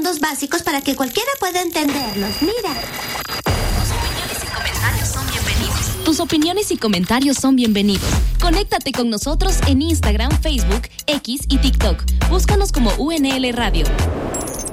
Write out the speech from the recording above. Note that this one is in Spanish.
fondos básicos para que cualquiera pueda entenderlos. Mira. Tus opiniones y comentarios son bienvenidos. Conéctate con nosotros en Instagram, Facebook, X y TikTok. Búscanos como UNL Radio.